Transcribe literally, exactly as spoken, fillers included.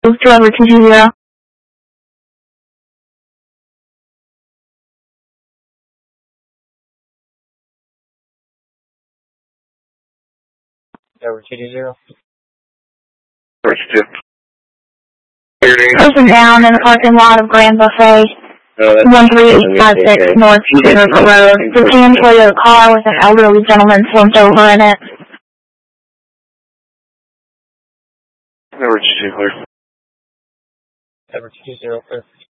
Driver two two zero. Driver two two zero. Driver two. Person down in the parking lot of Grand Buffet. No, one three eight five six North Sugar Road. The van Toyota car with an elderly gentleman slumped over in it. Driver two two clear. Driver two two zero clear.